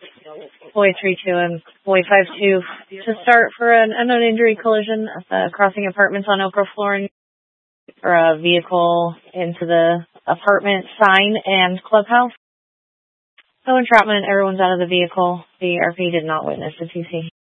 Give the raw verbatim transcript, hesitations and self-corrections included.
boy three two and boy five two to start for an unknown injury collision at the Crossing Apartments on Oak Grove, Florida, for a vehicle into the apartment sign and clubhouse. No entrapment, everyone's out of the vehicle. The R P did not witness the T C.